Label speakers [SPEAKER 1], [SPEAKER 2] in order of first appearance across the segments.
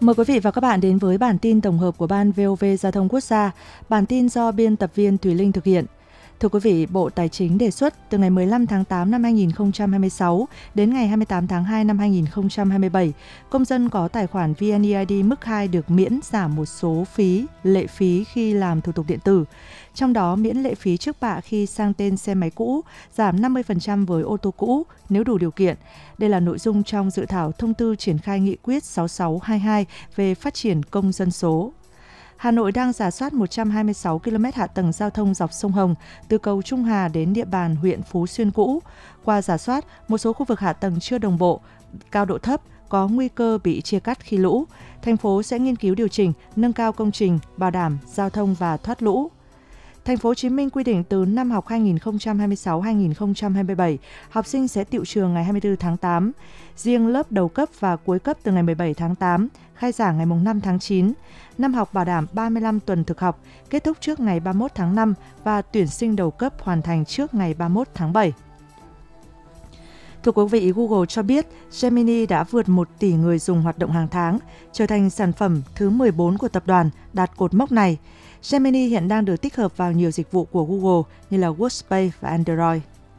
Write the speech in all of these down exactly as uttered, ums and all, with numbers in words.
[SPEAKER 1] Mời quý vị và các bạn đến với bản tin tổng hợp của Ban vê o vê Giao thông Quốc gia. Bản tin do biên tập viên Thùy Linh thực hiện. Thưa quý vị, Bộ Tài chính đề xuất từ ngày mười lăm tháng tám năm hai nghìn không trăm hai mươi sáu đến ngày hai mươi tám tháng hai năm hai nghìn không trăm hai mươi bảy, công dân có tài khoản vê en e i đê mức hai được miễn giảm một số phí, lệ phí khi làm thủ tục điện tử. Trong đó, miễn lệ phí trước bạ khi sang tên xe máy cũ, giảm năm mươi phần trăm với ô tô cũ nếu đủ điều kiện. Đây là nội dung trong dự thảo thông tư triển khai nghị quyết sáu sáu hai hai về phát triển công dân số. Hà Nội đang rà soát một trăm hai mươi sáu ki lô mét hạ tầng giao thông dọc sông Hồng, từ cầu Trung Hà đến địa bàn huyện Phú Xuyên cũ. Qua rà soát, một số khu vực hạ tầng chưa đồng bộ, cao độ thấp, có nguy cơ bị chia cắt khi lũ. Thành phố sẽ nghiên cứu điều chỉnh, nâng cao công trình, bảo đảm giao thông và thoát lũ. Thành phố Hồ Chí Minh quy định từ năm học hai nghìn không trăm hai mươi sáu hai nghìn không trăm hai mươi bảy, học sinh sẽ tựu trường ngày hai mươi tư tháng tám. Riêng lớp đầu cấp và cuối cấp từ ngày mười bảy tháng tám, khai giảng ngày năm tháng chín. Năm học bảo đảm ba mươi lăm tuần thực học, kết thúc trước ngày ba mươi mốt tháng năm và tuyển sinh đầu cấp hoàn thành trước ngày ba mươi mốt tháng bảy. Thưa quý vị, Google cho biết Gemini đã vượt một tỷ người dùng hoạt động hàng tháng, trở thành sản phẩm thứ mười bốn của tập đoàn đạt cột mốc này. Gemini hiện đang được tích hợp vào nhiều dịch vụ của Google như là Workspace và Android.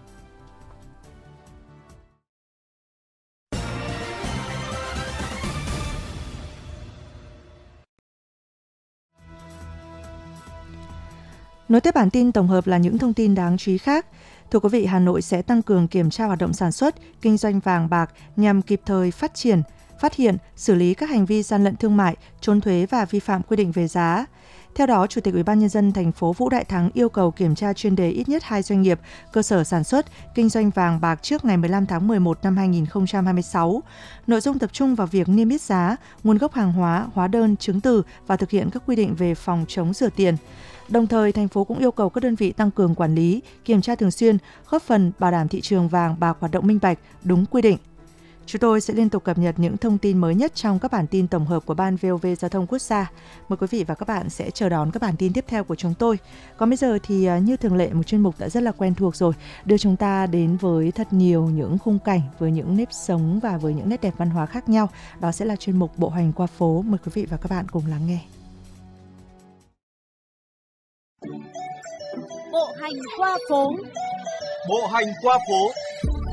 [SPEAKER 1] Nối tiếp bản tin tổng hợp là những thông tin đáng chú ý khác. Thưa quý vị, Hà Nội sẽ tăng cường kiểm tra hoạt động sản xuất, kinh doanh vàng bạc nhằm kịp thời phát triển, phát hiện, xử lý các hành vi gian lận thương mại, trốn thuế và vi phạm quy định về giá. Theo đó, Chủ tịch Ủy ban nhân dân thành phố Vũ Đại Thắng yêu cầu kiểm tra chuyên đề ít nhất hai doanh nghiệp, cơ sở sản xuất, kinh doanh vàng bạc trước ngày mười lăm tháng mười một năm hai nghìn không trăm hai mươi sáu. Nội dung tập trung vào việc niêm yết giá, nguồn gốc hàng hóa, hóa đơn, chứng từ và thực hiện các quy định về phòng chống rửa tiền. Đồng thời, thành phố cũng yêu cầu các đơn vị tăng cường quản lý, kiểm tra thường xuyên, góp phần bảo đảm thị trường vàng bạc hoạt động minh bạch, đúng quy định. Chúng tôi sẽ liên tục cập nhật những thông tin mới nhất trong các bản tin tổng hợp của Ban vê o vê Giao thông Quốc gia. Mời quý vị và các bạn sẽ chờ đón các bản tin tiếp theo của chúng tôi. Còn bây giờ thì như thường lệ, một chuyên mục đã rất là quen thuộc rồi, đưa chúng ta đến với thật nhiều những khung cảnh, với những nếp sống và với những nét đẹp văn hóa khác nhau. Đó sẽ là chuyên mục Bộ hành qua phố. Mời quý vị và các bạn cùng lắng nghe.
[SPEAKER 2] Bộ hành qua phố.
[SPEAKER 3] Bộ hành qua phố.